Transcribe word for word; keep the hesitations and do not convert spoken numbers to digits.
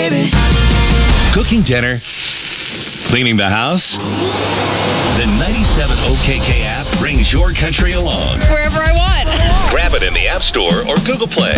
baby. Cooking dinner? Cleaning the house? The ninety-seven O K K app brings your country along. Wherever I want. Grab it in the App Store or Google Play.